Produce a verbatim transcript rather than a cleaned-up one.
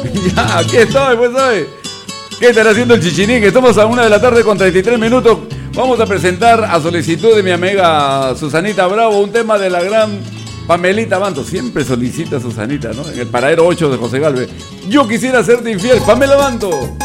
Ya, aquí estoy, pues hoy. ¿Qué estará haciendo el chichinín? Estamos a una de la tarde con treinta y tres minutos. Vamos a presentar a solicitud de mi amiga Susanita Bravo un tema de la gran Pamelita Banto. Siempre solicita Susanita, ¿no? En el paradero ocho de José Galvez. Yo quisiera serte infiel, Pamela Banto.